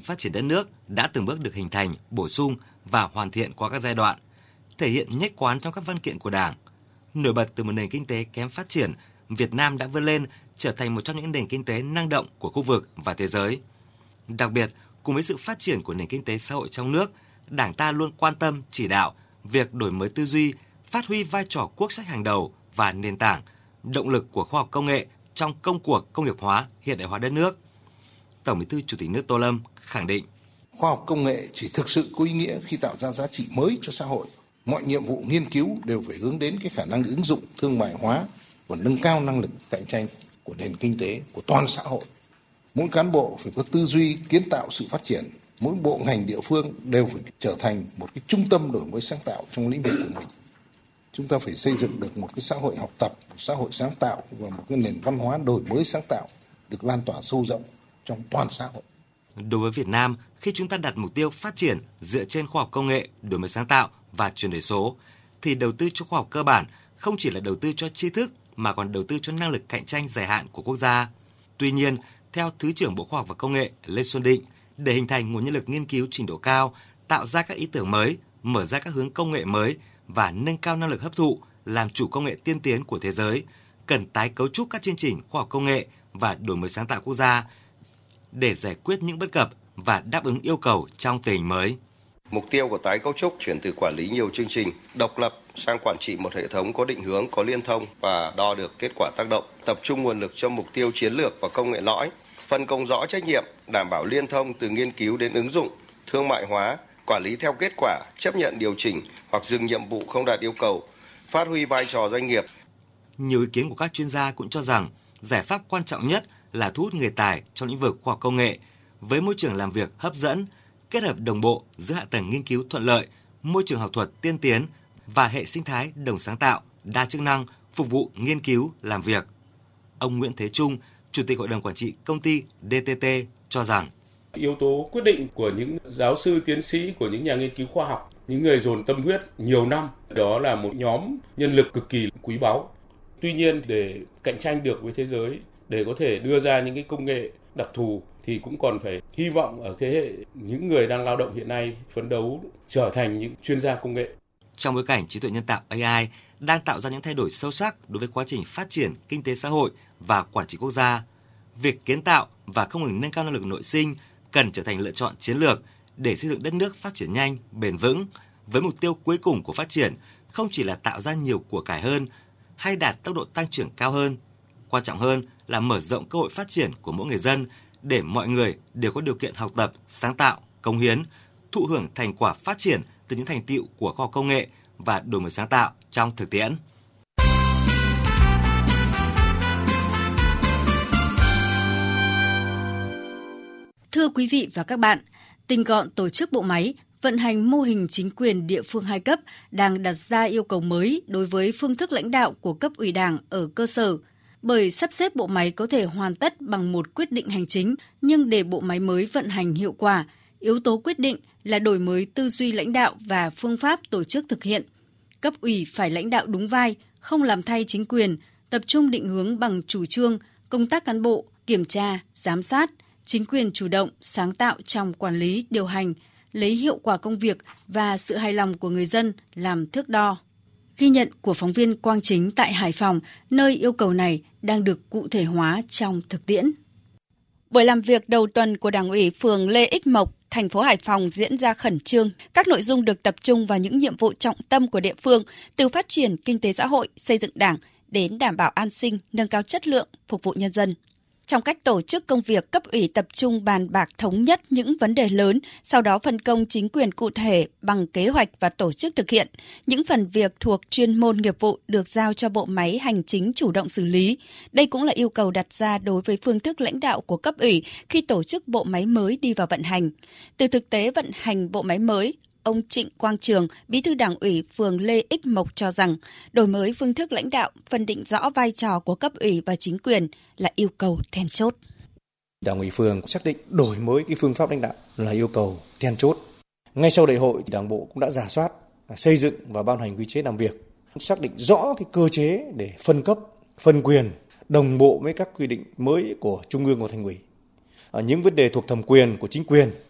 phát triển đất nước đã từng bước được hình thành, bổ sung và hoàn thiện qua các giai đoạn, thể hiện nhất quán trong các văn kiện của Đảng. Nổi bật từ một nền kinh tế kém phát triển, Việt Nam đã vươn lên trở thành một trong những nền kinh tế năng động của khu vực và thế giới. Đặc biệt, cùng với sự phát triển của nền kinh tế xã hội trong nước, Đảng ta luôn quan tâm chỉ đạo việc đổi mới tư duy, phát huy vai trò quốc sách hàng đầu và nền tảng, động lực của khoa học công nghệ trong công cuộc công nghiệp hóa, hiện đại hóa đất nước. Tổng Bí thư Chủ tịch nước Tô Lâm khẳng định: khoa học công nghệ chỉ thực sự có ý nghĩa khi tạo ra giá trị mới cho xã hội. Mọi nhiệm vụ nghiên cứu đều phải hướng đến cái khả năng ứng dụng, thương mại hóa và nâng cao năng lực cạnh tranh của nền kinh tế, của toàn xã hội. Mỗi cán bộ phải có tư duy kiến tạo sự phát triển. Mỗi bộ ngành địa phương đều phải trở thành một cái trung tâm đổi mới sáng tạo trong lĩnh vực của mình. Chúng ta phải xây dựng được một cái xã hội học tập, một xã hội sáng tạo và một cái nền văn hóa đổi mới sáng tạo được lan tỏa sâu rộng trong toàn xã hội. Đối với Việt Nam, khi chúng ta đặt mục tiêu phát triển dựa trên khoa học công nghệ, đổi mới sáng tạo và chuyển đổi số, thì đầu tư cho khoa học cơ bản không chỉ là đầu tư cho tri thức mà còn đầu tư cho năng lực cạnh tranh dài hạn của quốc gia. Tuy nhiên, theo Thứ trưởng Bộ Khoa học và Công nghệ Lê Xuân Định, để hình thành nguồn nhân lực nghiên cứu trình độ cao, tạo ra các ý tưởng mới, mở ra các hướng công nghệ mới và nâng cao năng lực hấp thụ, làm chủ công nghệ tiên tiến của thế giới, cần tái cấu trúc các chương trình khoa học công nghệ và đổi mới sáng tạo quốc gia để giải quyết những bất cập và đáp ứng yêu cầu trong tình hình mới. Mục tiêu của tái cấu trúc chuyển từ quản lý nhiều chương trình độc lập sang quản trị một hệ thống có định hướng, có liên thông và đo được kết quả tác động, tập trung nguồn lực cho mục tiêu chiến lược và công nghệ lõi, phân công rõ trách nhiệm, đảm bảo liên thông từ nghiên cứu đến ứng dụng, thương mại hóa, quản lý theo kết quả, chấp nhận điều chỉnh hoặc dừng nhiệm vụ không đạt yêu cầu, phát huy vai trò doanh nghiệp. Nhiều ý kiến của các chuyên gia cũng cho rằng giải pháp quan trọng nhất là thu hút người tài trong lĩnh vực khoa học công nghệ với môi trường làm việc hấp dẫn, kết hợp đồng bộ giữa hạ tầng nghiên cứu thuận lợi, môi trường học thuật tiên tiến và hệ sinh thái đồng sáng tạo, đa chức năng phục vụ nghiên cứu làm việc. Ông Nguyễn Thế Trung, Chủ tịch Hội đồng Quản trị Công ty DTT cho rằng yếu tố quyết định của những giáo sư, tiến sĩ, của những nhà nghiên cứu khoa học, những người dồn tâm huyết nhiều năm, đó là một nhóm nhân lực cực kỳ quý báu. Tuy nhiên, để cạnh tranh được với thế giới, để có thể đưa ra những cái công nghệ đặc thù thì cũng còn phải hy vọng ở thế hệ những người đang lao động hiện nay phấn đấu trở thành những chuyên gia công nghệ. Trong bối cảnh trí tuệ nhân tạo AI đang tạo ra những thay đổi sâu sắc đối với quá trình phát triển kinh tế xã hội và quản trị quốc gia, việc kiến tạo và không ngừng nâng cao năng lực nội sinh cần trở thành lựa chọn chiến lược để xây dựng đất nước phát triển nhanh, bền vững, với mục tiêu cuối cùng của phát triển không chỉ là tạo ra nhiều của cải hơn hay đạt tốc độ tăng trưởng cao hơn. Quan trọng hơn là mở rộng cơ hội phát triển của mỗi người dân để mọi người đều có điều kiện học tập, sáng tạo, cống hiến, thụ hưởng thành quả phát triển từ những thành tựu của khoa học công nghệ và đổi mới sáng tạo trong thực tiễn. Thưa quý vị và các bạn, tinh gọn tổ chức bộ máy, vận hành mô hình chính quyền địa phương hai cấp đang đặt ra yêu cầu mới đối với phương thức lãnh đạo của cấp ủy Đảng ở cơ sở. Bởi sắp xếp bộ máy có thể hoàn tất bằng một quyết định hành chính, nhưng để bộ máy mới vận hành hiệu quả, yếu tố quyết định là đổi mới tư duy lãnh đạo và phương pháp tổ chức thực hiện. Cấp ủy phải lãnh đạo đúng vai, không làm thay chính quyền, tập trung định hướng bằng chủ trương, công tác cán bộ, kiểm tra, giám sát, chính quyền chủ động, sáng tạo trong quản lý, điều hành, lấy hiệu quả công việc và sự hài lòng của người dân làm thước đo. Ghi nhận của phóng viên Quang Chính tại Hải Phòng, nơi yêu cầu này đang được cụ thể hóa trong thực tiễn. Buổi làm việc đầu tuần của Đảng ủy phường Lê Ích Mộc, thành phố Hải Phòng diễn ra khẩn trương. Các nội dung được tập trung vào những nhiệm vụ trọng tâm của địa phương, từ phát triển kinh tế xã hội, xây dựng Đảng đến đảm bảo an sinh, nâng cao chất lượng, phục vụ nhân dân. Trong cách tổ chức công việc, cấp ủy tập trung bàn bạc thống nhất những vấn đề lớn, sau đó phân công chính quyền cụ thể bằng kế hoạch và tổ chức thực hiện. Những phần việc thuộc chuyên môn nghiệp vụ được giao cho bộ máy hành chính chủ động xử lý. Đây cũng là yêu cầu đặt ra đối với phương thức lãnh đạo của cấp ủy khi tổ chức bộ máy mới đi vào vận hành. Từ thực tế vận hành bộ máy mới, ông Trịnh Quang Trường, Bí thư Đảng ủy phường Lê Ích Mộc cho rằng đổi mới phương thức lãnh đạo, phân định rõ vai trò của cấp ủy và chính quyền là yêu cầu then chốt. Đảng ủy phường xác định đổi mới cái phương pháp lãnh đạo là yêu cầu then chốt. Ngay sau đại hội, Đảng bộ cũng đã rà soát, xây dựng và ban hành quy chế làm việc, xác định rõ cái cơ chế để phân cấp, phân quyền, đồng bộ với các quy định mới của Trung ương và Thành ủy. Những vấn đề thuộc thẩm quyền của chính quyền